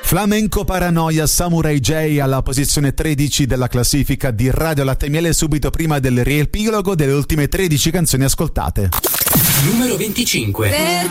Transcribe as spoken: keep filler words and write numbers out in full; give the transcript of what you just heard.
Flamenco Paranoia, Samurai J alla posizione tredici della classifica di Radio Latte Miele, subito prima del riepilogo delle ultime tredici canzoni ascoltate. Numero venticinque.